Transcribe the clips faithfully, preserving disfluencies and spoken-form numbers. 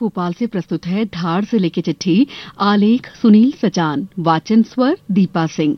भोपाल से प्रस्तुत है धार जिले की चिट्ठी। आलेख सुनील सचान, वाचन स्वर दीपा सिंह।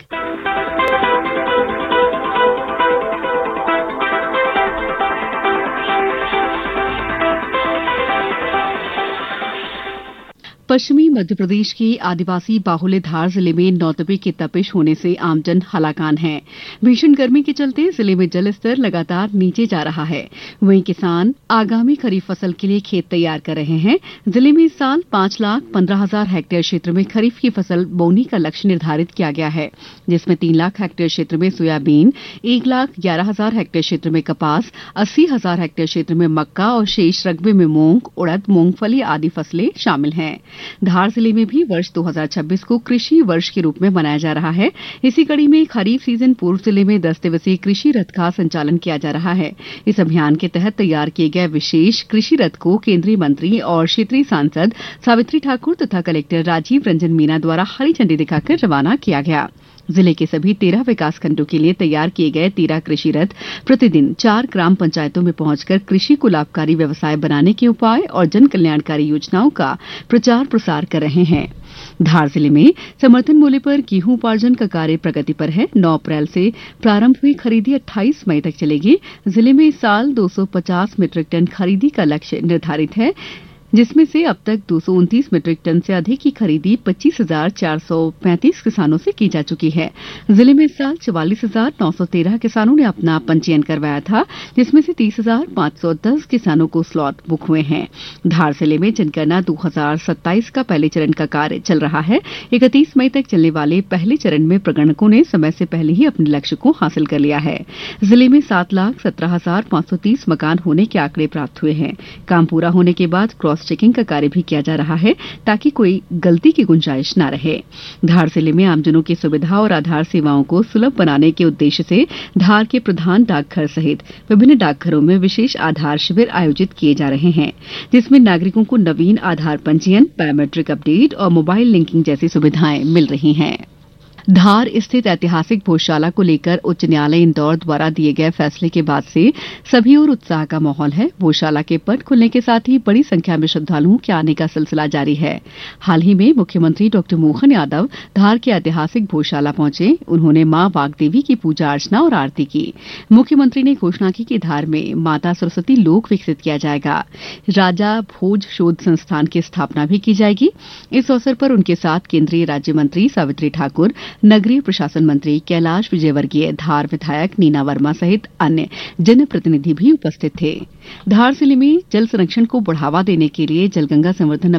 पश्चिमी मध्य प्रदेश के आदिवासी बाहुल्य धार जिले में नौतपे की तपिश होने से आमजन हलाकान है। भीषण गर्मी के चलते जिले में जल स्तर लगातार नीचे जा रहा है। वहीं किसान आगामी खरीफ फसल के लिए खेत तैयार कर रहे हैं। जिले में इस साल पांच लाख पंद्रह हजार हेक्टेयर क्षेत्र में खरीफ की फसल बोनी का लक्ष्य निर्धारित किया गया है, जिसमें तीन लाख हेक्टेयर क्षेत्र में सोयाबीन, एक लाख ग्यारह हजार हेक्टेयर क्षेत्र में कपास, अस्सी हजार हेक्टेयर क्षेत्र में मक्का और शेष रकबे में मूंग, उड़द, मूंगफली आदि फसलें शामिल हैं। धार जिले में भी वर्ष दो हज़ार छब्बीस को कृषि वर्ष के रूप में मनाया जा रहा है। इसी कड़ी में खरीफ सीजन पूर्व जिले में दस दिवसीय कृषि रथ का संचालन किया जा रहा है। इस अभियान के तहत तैयार किए गए विशेष कृषि रथ को केंद्रीय मंत्री और क्षेत्रीय सांसद सावित्री ठाकुर तथा कलेक्टर राजीव रंजन मीना द्वारा हरी झंडी दिखाकर रवाना किया गया। जिले के सभी तेरह विकास खंडों के लिए तैयार किए गए तेरह कृषि रथ प्रतिदिन चार ग्राम पंचायतों में पहुंचकर कृषि को लाभकारी व्यवसाय बनाने के उपाय और जन कल्याणकारी योजनाओं का प्रचार प्रसार कर रहे हैं। धार जिले में समर्थन मूल्य पर गेहूं उपार्जन का कार्य प्रगति पर है। नौ अप्रैल से प्रारंभ हुई खरीदी अट्ठाईस मई तक चलेगी। जिले में इस साल दो सौ पचास मीट्रिक टन खरीदी का लक्ष्य निर्धारित है, जिसमें से अब तक दो सौ उनतीस मीट्रिक टन से अधिक की खरीदी पच्चीस हजार चार सौ पैंतीस किसानों से की जा चुकी है। जिले में इस साल चवालीस हजार नौ सौ तेरह किसानों ने अपना पंजीयन करवाया था, जिसमें से तीस हजार पांच सौ दस किसानों को स्लॉट बुक हुए हैं। धार जिले में जनगणना दो हजार सत्ताईस का पहले चरण का कार्य चल रहा है। इकतीस मई तक चलने वाले पहले चरण में प्रगणकों ने समय से पहले ही अपने लक्ष्य को हासिल कर लिया है। जिले में सात लाख सत्रह हजार पांच सौ तीस मकान होने के आंकड़े प्राप्त हुए हैं। काम पूरा होने के बाद क्रॉस चेकिंग का कार्य भी किया जा रहा है, ताकि कोई गलती की गुंजाइश न रहे। धार जिले में आमजनों की सुविधा और आधार सेवाओं को सुलभ बनाने के उद्देश्य से धार के प्रधान डाकघर सहित विभिन्न डाकघरों में विशेष आधार शिविर आयोजित किए जा रहे हैं, जिसमें नागरिकों को नवीन आधार पंजीयन, बायोमेट्रिक अपडेट और मोबाइल लिंकिंग जैसी सुविधाएं मिल रही हैं। धार स्थित ऐतिहासिक भोजशाला को लेकर उच्च न्यायालय इंदौर द्वारा दिए गए फैसले के बाद से सभी ओर उत्साह का माहौल है। भोजशाला के पट खुलने के साथ ही बड़ी संख्या में श्रद्धालुओं के आने का सिलसिला जारी है। हाल ही में मुख्यमंत्री डॉक्टर मोहन यादव धार के ऐतिहासिक भोजशाला पहुंचे। उन्होंने मां वाग्देवी की पूजा अर्चना और आरती की। मुख्यमंत्री ने घोषणा की कि धार में माता सरस्वती लोक विकसित किया जाएगा। राजा भोज शोध संस्थान की स्थापना भी की जाएगी। इस अवसर पर उनके साथ केंद्रीय राज्य मंत्री सावित्री ठाकुर, नगरीय प्रशासन मंत्री कैलाश विजयवर्गीय, धार विधायक नीना वर्मा सहित अन्य जनप्रतिनिधि भी उपस्थित थे। धार जिले में जल संरक्षण को बढ़ावा देने के लिए जलगंगा संवर्धन